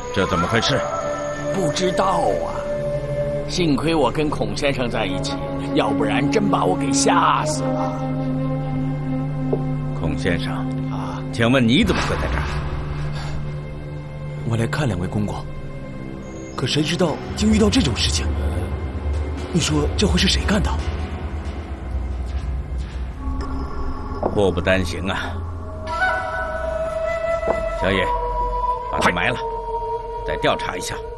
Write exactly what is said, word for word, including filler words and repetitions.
这怎么回事？ 不知道啊。幸亏我跟孔先生在一起，要不然真把我给吓死了。 孔先生啊， 请问你怎么会在这儿？ 我来看两位公公，可谁知道竟遇到这种事情。你说这会是谁干的？ 祸不单行啊！小野，把他埋了，再调查一下。